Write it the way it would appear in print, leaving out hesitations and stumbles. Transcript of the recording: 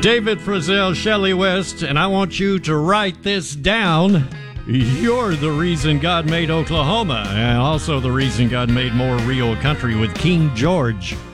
David Frizzell, Shelley West, and I want you to write this down. You're the reason God made Oklahoma, and also the reason God made more real country with King George.